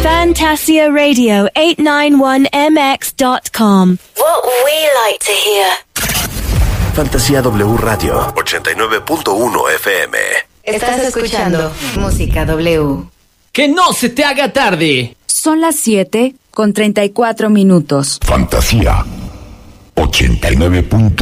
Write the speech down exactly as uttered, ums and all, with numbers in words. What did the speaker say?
Fantasia Radio eight ninety-one M X dot com. What we like to hear. Fantasía W Radio ochenta y nueve punto uno F M. Estás escuchando Música W. ¡Que no se te haga tarde! Son las siete con treinta y cuatro minutos. Fantasía ochenta y nueve punto uno.